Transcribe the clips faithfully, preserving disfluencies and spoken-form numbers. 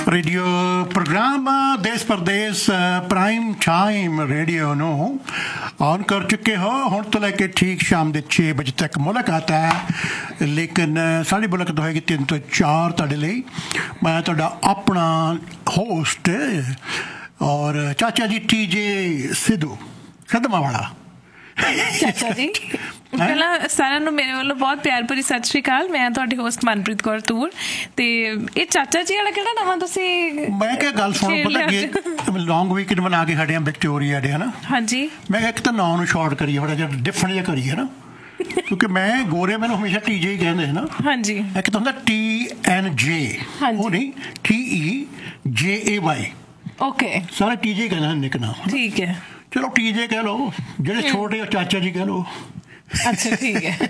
Radio programme ਦੇਸ਼ Pradesh prime time radio ਨੂੰ on ਕਰ ਚੁੱਕੇ ਹੋ। ਹੁਣ ਤੋਂ ਲੈ ਕੇ ਠੀਕ ਸ਼ਾਮ ਦੇ ਛੇ ਵਜੇ ਤੱਕ ਮੁਲਾਕਾਤ ਹੈ, ਲੇਕਿਨ ਸਾਡੀ ਮੁਲਾਕਾਤ ਹੋਏਗੀ ਤਿੰਨ ਤੋਂ ਚਾਰ ਤੁਹਾਡੇ ਲਈ। ਮੈਂ ਤੁਹਾਡਾ ਆਪਣਾ ਹੋਸਟ ਔਰ ਚਾਚਾ ਜੀ ਟੀ ਜੇ ਸਿੱਧੂ ਸਦਮਾ ਵਾਲਾ। ਚਾਚਾ ਜੀ ਪਹਿਲਾਂ ਸਾਰਿਆਂ ਨੂੰ ਮੇਰੇ ਵੱਲੋਂ ਬਹੁਤ ਪਿਆਰ ਭਰੀ ਸਤਿ ਸ਼੍ਰੀ ਅਕਾਲ। ਮੈਂ ਤੁਹਾਡੀ ਹੋਸਟ ਮਨਪ੍ਰੀਤ ਕੌਰ ਤੂਰ ਤੇ ਇਹ ਚਾਚਾ ਜੀ ਵਾਲਾ ਕਿਹੜਾ ਨਵਾਂ ਤੁਸੀਂ? ਮੈਂ ਕਿਹਾ ਗੱਲ ਸੁਣ, ਪਤਾ ਕੀ ਲੌਂਗ ਵੀਕਐਂਡ ਬਣਾ ਕੇ ਖੜੇ ਆ ਵਿਕਟੋਰੀਆ ਦੇ, ਹਨਾ। ਹਾਂਜੀ, ਮੈਂ ਕਿਹਾ ਇੱਕ ਤਾਂ ਨਾਂ ਨੂੰ ਸ਼ਾਰਟ ਕਰੀਏ, ਥੋੜਾ ਜਿਹਾ ਡਿਫਰੈਂਟ ਜਿਹਾ ਕਰੀਏ ਨਾ, ਕਿਉਂਕਿ ਮੈਂ ਗੋਰੇ ਮੈਨੂੰ ਹਮੇਸ਼ਾ ਟੀ ਜੇ ਹੀ ਕਹਿੰਦੇ ਹੈ ਨਾ। ਹਾਂਜੀ, ਇੱਕ ਤਾਂ ਹੁੰਦਾ ਟੀ ਐਨ ਜੇ, ਉਹ ਨਹੀਂ ਟੀ ਈ ਜੇ ਏ ਵਾਈ। ਓਕੇ, ਸਾਰੇ ਟੀ ਜੇ ਕਹਿੰਦੇ ਨਿਕ ਨਾਮ। ਠੀਕ ਹੈ, ਚਲੋ ਟੀ ਜੇ ਕਹਿ ਲਓ, ਜਿਹੜੇ ਛੋਟੇ ਚਾਚਾ ਜੀ ਕਹਿ ਲਓ। ਅੱਛਾ ਠੀਕ ਹੈ,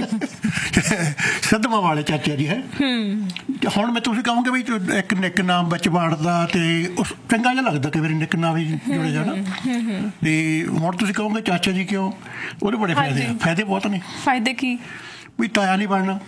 ਸਦਮਾ ਵਾਲੇ ਚਾਚਾ ਜੀ ਹੈ। ਹੁਣ ਮੈਂ ਤੁਸੀਂ ਕਹੋਗੇ ਵੀ ਇੱਕ ਨਿਕ ਨਾਮ ਵਿੱਚ ਵੜਦਾ ਤੇ ਉਸ ਚੰਗਾ ਜਿਹਾ ਲੱਗਦਾ ਕਿ ਮੇਰੀ ਨਿਕ ਨਾਮ ਵੀ ਜੁੜੇ ਜਾਣਾ। ਤੇ ਹੁਣ ਤੁਸੀਂ ਕਹੋਗੇ ਚਾਚਾ ਜੀ ਕਿਉਂ, ਉਹਦੇ ਬੜੇ ਫਾਇਦੇ ਆ। ਫਾਇਦੇ ਬਹੁਤ ਨੇ। ਫਾਇਦੇ ਕੀ? ਵੀ ਤਾਇਆ ਨਹੀਂ ਬਣਨਾ।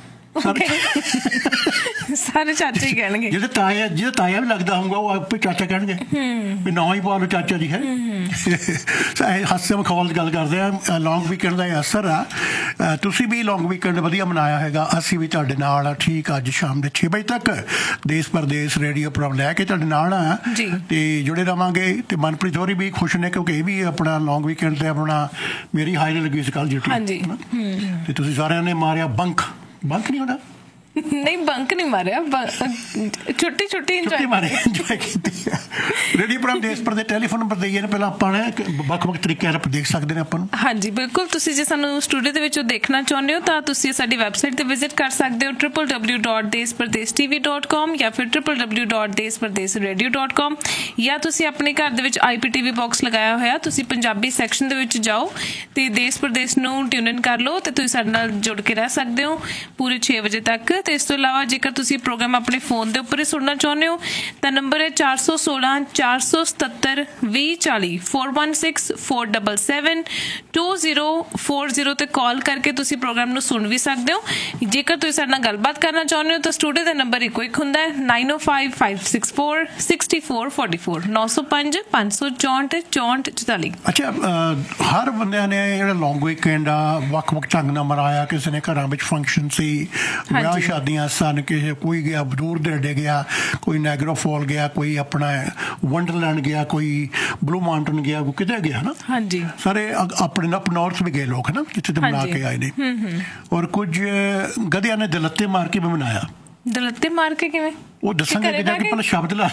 ਸਾਰੇ ਚਾਚਾ ਹੀ ਕਹਿਣਗੇ। ਜਿਹਦੇ ਤਾਇਆ ਜਿਹਦਾ ਤਾਇਆ ਵੀ ਲੱਗਦਾ ਹੋਊਗਾ ਉਹ ਆਪੇ ਚਾਚਾ ਕਹਿਣਗੇ ਵੀ ਨਾਂ ਹੀ ਪਾ ਲਓ ਚਾਚਾ ਜੀ ਹੈ। ਹਾਸੇ ਮਖੌਲ ਦੀ ਗੱਲ ਕਰਦੇ ਆ। ਲੌਂਗ ਵੀਕਐਂਡ ਦਾ ਇਹ ਅਸਰ ਆ। ਤੁਸੀਂ ਵੀ ਲੌਂਗ ਵੀਕਐਂਡ ਵਧੀਆ ਮਨਾਇਆ ਹੈਗਾ, ਅਸੀਂ ਵੀ ਤੁਹਾਡੇ ਨਾਲ ਠੀਕ ਅੱਜ ਸ਼ਾਮ ਦੇ ਛੇ ਵਜੇ ਤੱਕ ਦੇਸ਼ ਪ੍ਰਦੇਸ਼ ਰੇਡੀਓ ਪ੍ਰੋਗਰਾਮ ਲੈ ਕੇ ਤੁਹਾਡੇ ਨਾਲ ਆ ਤੇ ਜੁੜੇ ਰਵਾਂਗੇ। ਤੇ ਮਨਪ੍ਰੀਤ ਹੋਰੀ ਵੀ ਖੁਸ਼ ਨੇ ਕਿਉਂਕਿ ਇਹ ਵੀ ਆਪਣਾ ਲੌਂਗ ਵੀਕਐਂਡ ਤੇ ਆਪਣਾ ਮੇਰੀ ਹਾਜ਼ਰੀ ਲੱਗੀ ਸੀ ਕੱਲ ਡਿਊਟੀ ਤੇ ਤੁਸੀਂ ਸਾਰਿਆਂ ਨੇ ਮਾਰਿਆ ਬੰਕ। ਬੰਕ ਨਹੀਂ ਹੋਣਾ? ਨਹੀਂ, ਬੰਕ ਨਹੀਂ ਮਾਰਿਆ, ਛੁੱਟੀ ਛੁੱਟੀ ਇੰਜੋਏ ਮਾਰੇ ਇੰਜੋਏ ਕੀਤੀ। ਰੇਡੀਓ ਪ੍ਰੋਗਰਾਮ ਦੇਸ਼ ਪਰ ਦੇ ਟੈਲੀਫੋਨ ਨੰਬਰ ਦੇਈਏ ਨੇ ਪਹਿਲਾਂ ਆਪਾਂ ਨੇ ਵੱਖ ਵੱਖ ਤਰੀਕਿਆਂ ਨਾਲ ਦੇਖ ਸਕਦੇ ਨੇ ਆਪਾਂ ਨੂੰ। ਹਾਂਜੀ ਬਿਲਕੁਲ, ਤੁਸੀਂ ਜੇ ਸਾਨੂੰ ਸਟੂਡੀਓ ਦੇ ਵਿੱਚੋਂ ਦੇਖਣਾ ਚਾਹੁੰਦੇ ਹੋ ਤਾਂ ਤੁਸੀਂ ਸਾਡੀ ਵੈਬਸਾਈਟ ਤੇ ਵਿਜ਼ਿਟ ਕਰ ਸਕਦੇ ਹੋ ਟ੍ਰਿਪਲ ਡਬਲਿਊ ਡਾਟ ਦੇਸ਼ ਪ੍ਰਦੇਸ਼ ਟੀਵੀ ਡਾਟ ਕਾਮ ਜਾਂ ਫਿਰ ਟ੍ਰਿਪਲ ਡਬਲਿਊ ਡਾਟ ਦੇਸ਼ ਪ੍ਰਦੇਸ਼ ਰੇਡੀਓ ਡਾਟ ਕਾਮ, ਜਾਂ ਤੁਸੀਂ ਆਪਣੇ ਘਰ ਦੇ ਵਿੱਚ ਆਈ ਪੀ ਟੀ ਵੀ ਬਾਕਸ ਲਗਾਇਆ ਹੋਇਆ, ਤੁਸੀਂ ਪੰਜਾਬੀ ਸੈਕਸ਼ਨ ਦੇ ਵਿੱਚ ਜਾਓ ਤੇ ਦੇਸ਼ ਪ੍ਰਦੇਸ਼ ਨੂੰ ਟਿਊਨ ਇਨ ਕਰ ਲਓ ਤੇ ਤੁਸੀਂ ਸਾਡੇ ਨਾਲ ਜੁੜ ਕੇ ਰਹਿ ਸਕਦੇ ਹੋ ਪੂਰੇ ਛੇ ਵਜੇ ਤੱਕ। ਤੇ ਇਸ ਤੋਂ ਇਲਾਵਾ ਜੇਕਰ ਤੁਸੀਂ ਪ੍ਰੋਗਰਾਮ ਆਪਣੇ ਫੋਨ ਦੇ ਉੱਪਰ ਹੀ ਸੁਣਨਾ ਚਾਹੁੰਦੇ ਹੋ ਤਾਂ ਨੰਬਰ ਹੈ ਚਾਰ ਸੌ ਸੋਲਾਂ ਚਾਰ ਸੌ ਸਤੱਤਰ ਵੀਹ ਚਾਲੀ four one six four double seven two zero four zero ਤੇ ਕਾਲ ਕਰਕੇ ਤੁਸੀਂ ਪ੍ਰੋਗਰਾਮ ਨੂੰ ਸੁਣ ਵੀ ਸਕਦੇ ਹੋ। ਜੇਕਰ ਤੁਸੀਂ ਸਾਡੇ ਨਾਲ ਗੱਲਬਾਤ ਕਰਨਾ ਚਾਹੁੰਦੇ ਹੋ ਤਾਂ ਸਟੂਡੀਓ ਦਾ ਨੰਬਰ ਇੱਕੋ ਇੱਕ ਹੁੰਦਾ ਹੈ ਨਾਈਨ ਓ five five six four sixty four forty four ਨੌ ਸੌ ਪੰਜ ਪੰਜ ਸੌ ਚੌਂਹਠ ਚੌਂਹਠ ਚੁਤਾਲੀ। ਅੱਛਾ, ਹਰ ਬੰਦਿਆਂ ਨੇ ਜਿਹੜਾ ਲੌਂਗ ਵੀਕਐਂਡ ਆ ਵੱਖ ਵੱਖ ਢੰਗ ਨਾਲ ਮਨਾਇਆ। ਕਿਸੇ ਨੇ ਘਰਾਂ ਵਿੱਚ ਫੰਕਸ਼ਨ ਸੀ, ਵਿਆਹ ਸ਼ਾਦੀਆਂ ਸਨ, ਕਿਸੇ ਕੋਈ ਗਿਆ ਦੂਰ ਦੇੜੇ ਗਿਆ, ਕੋਈ ਨਾਇਗਰਾ ਫਾਲ ਗਿਆ, ਕੋਈ ਆਪਣਾ ਵੰਡਰਲੈਂਡ ਗਿਆ, ਕੋਈ ਬਲੂ ਮਾਊਂਟਨ ਗਿਆ, ਕੋਈ ਕਿਤੇ ਗਿਆ ਨਾ। ਹਾਂਜੀ, ਸਾਰੇ ਆਪਣੇ ਅਪ ਨੌਰਥ ਵੀ ਗਏ ਲੋਕ ਨਾ, ਜਿੱਥੇ ਤੇ ਮਨਾ ਕੇ ਆਏ ਨੇ। ਔਰ ਕੁਝ ਗਧਿਆਂ ਨੇ ਦਲੱਤੇ ਮਾਰ ਕੇ ਵੀ ਮਨਾਇਆ। ਦਲੱਤੇ ਮਾਰ ਕੇ ਕਿਵੇਂ? ਉਹ ਦੱਸਾਂਗੇ ਕਿ ਜਾ ਕੇ ਪਹਿਲਾਂ ਸ਼ਬਦ ਲਾ।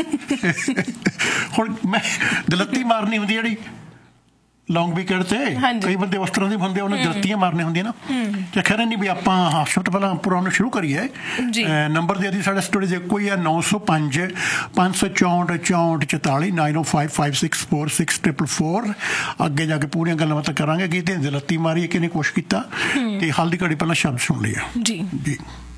ਹੁਣ ਮੈਂ ਦਲੱਤੀ ਮਾਰਨੀ ਹੁੰਦੀ ਜਿਹੜੀ ਲੌਂਗ ਵੀਕਐਂਡ ਤੇ ਕਈ ਬੰਦੇ ਉਸ ਤਰ੍ਹਾਂ ਦੇ ਹੁੰਦੇ, ਉਹਨਾਂ ਦਲੱਤੀਆਂ ਮਾਰਨੀਆਂ ਹੁੰਦੀਆਂ ਨਾ। ਤੇ ਖੈਰ ਨਹੀਂ ਵੀ ਆਪਾਂ ਹਾਂ ਸਭ ਤੋਂ ਪਹਿਲਾਂ ਪ੍ਰੋਗਰਾਮ ਨੂੰ ਸ਼ੁਰੂ ਕਰੀਏ। ਨੰਬਰ ਦੇ ਦੀ ਸਾਡੇ ਸਟੂਡੀਓ ਦੇ ਕੋਈ ਹੈ ਨੌ ਸੌ ਪੰਜ ਪੰਜ ਸੌ ਚੌਂਹਠ ਚੌਂਹਠ ਚੁਤਾਲੀ ਨਾਈਨ ਓ five five six four six triple four. ਅੱਗੇ ਜਾ ਕੇ ਪੂਰੀਆਂ ਗੱਲਾਂ ਬਾਤਾਂ ਕਰਾਂਗੇ ਕਿ ਤੇ ਦਲੱਤੀ ਮਾਰੀ ਕਿਹਨੇ ਕੁਛ ਕੀਤਾ ਤੇ ਹਾਲ ਦੀ ਘੜੀ ਪਹਿਲਾਂ ਸ਼ਬਦ ਸੁਣ ਲਿਆ ਜੀ ਜੀ।